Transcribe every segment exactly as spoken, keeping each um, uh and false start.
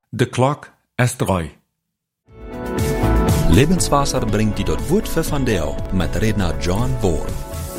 De klok is drie. Lebenswasser bringt die dort Wort für Vandeo mit Redner John Bohr.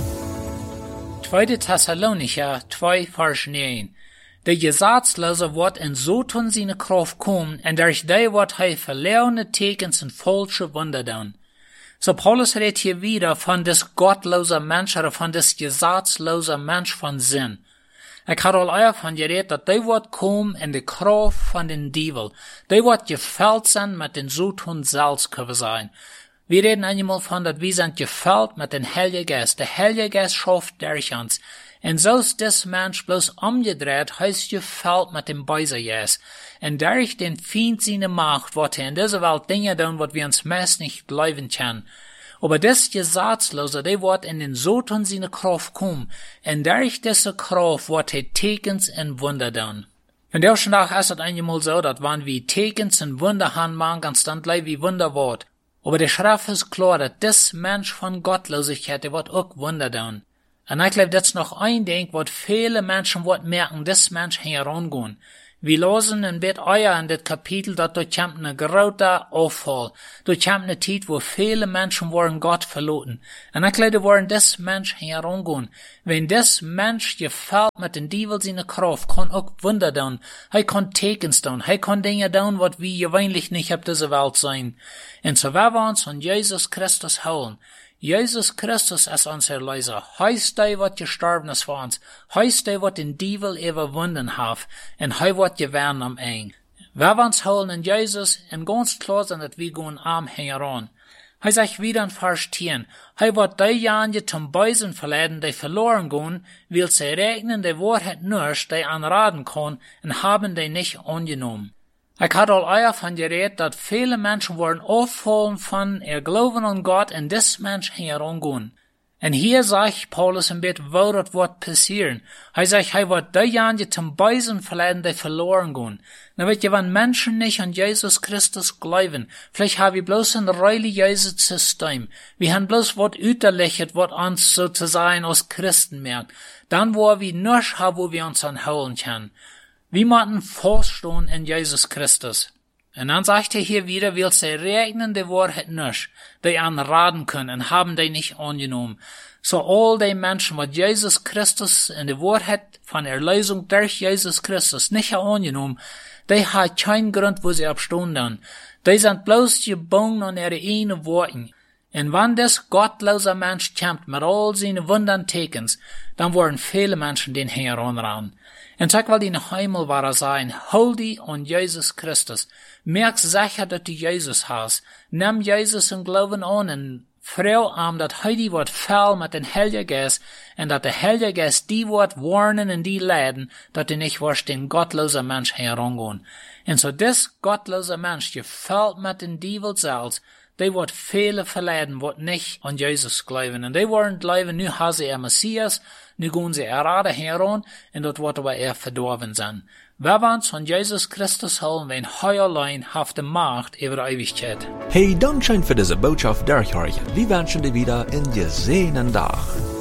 Tweede Thessalonicher zwei Vers negen. De Gesetzloze wordt in so tun seine Kraft kommen, en durch die wordt hij verlorene tekens en falsche Wunder doen. So Paulus redt hier wieder von des gottlose Mensch, oder von des gesetzlose Mensch von Sinn. Ik had al eer van geredet, dat die wordt komen in de kracht van den Dievel. Die wordt geveld zijn met den Zoetun zelfs kunnen zijn. Wir reden einmal von, dat wir sind gefällt mit den Heiligen Geist. Der Heilige Geist schafft durch uns. Und so ist des Mensch bloß umgedreht, heißt gefällt mit dem Bösen Geist. Und durch den Feind seine Macht, wird er in dieser Welt Dinge tun, was wir uns meist nicht glauben können. Aber des Gesetzlose, der wird in den Soton seine Kraft kommen. Und durch diese Kraft wird er Tekens und Wunder tun. Und der Tag ist es einmal so, dass wenn wir Tekens und Wunder haben, man ganz dann gleich wie Wunder wird. Aber der Schrift ist klar, dass des Mensch von Gottlosigkeit, der wird auch Wunder tun. Und ich glaube, das ist noch ein Ding, was viele Menschen wird merken, des Mensch herangehen. Wir lesen in Bet Euer in das Kapitel, dass dort kommt eine große Auffall. Dort kommt eine Zeit, wo viele Menschen wollen Gott verloren. Und ich glaube, wollen des Mensch herangehen. Wenn des Mensch gefällt mit den Dievel seine Kraft, kann auch Wunder tun. Er kann Tekens tun. Er kann Dinge tun, was wir gewöhnlich nicht auf dieser Welt sein. Und so werden wir uns von Jesus Christus holen. Jesus Christus ist unser Erlöser. Heißt der, was gestorben ist für uns. Heißt der, was den Dievel überwunden hat. Und er wird gewähren am Ende. Wir werden uns holen in Jesus und ganz klar sein, dass wir gehen am heran. Er sagt wieder in Vers zehn. Er wird diejenigen zum Bösen verleiten, die verloren gehen, weil sie regnen die Wahrheit nicht, die anraten kann, und haben die nicht angenommen. Ich hatte al eer van geredet, dat viele Menschen worden auffallen von ihr Glauben an Gott und des Mensch herangehen. Und hier sagt Paulus ein bisschen, wo das wird passieren. Er sagt, er wird diejenigen zum Bösen verleiten, die verloren gehen. Na weet je, wenn Menschen nicht an Jesus Christus glauben, vielleicht haben wir bloß ein religiöses System. Wir haben bloß was üterliches, was uns sozusagen als Christen merkt. Dann wo wir nichts haben, wo wir uns anholen können. Wir müssen feststehen in Jesus Christus. Und dann sagt er hier wieder, will sie regnen die Wahrheit nicht, die anraten können, und haben die nicht angenommen. So all die Menschen, was Jesus Christus in die Wahrheit von Erlösung durch Jesus Christus nicht angenommen, die haben keinen Grund, wo sie abstehen dann. Die sind bloß gebunden an ihre eigenen Worten. Und wenn das gottlose Mensch kommt mit all seinen Wundern Tekens, dann wollen viele Menschen den heranrennen. Und sag weil die noch einmal wahrer sein, hol die an Jesus Christus. Merk sicher, dass du Jesus hast. Nimm Jesus und Glauben an und freu am, dass heute wird voll mit dem Heiligen Geist und dass der Heilige Geist die wird warnen und die leiden, dass du nicht wirst den gottlosen Mensch herangehen. Und so des gottlose Mensch gefällt mit den Dievel selbst, die wird viele verleiden, wird nicht an Jesus glauben. Und die wollen glauben, nu haben sie ein Messias, nu gehen sie gerade heran, und dort wird aber er verdorben sein. Wir wollen uns von Jesus Christus holen, wenn er allein hat die Macht über die Ewigkeit. Hey, danke schön für diese Botschaft, Derek Horch. Wir wünschen dir wieder einen gesehenen Tag.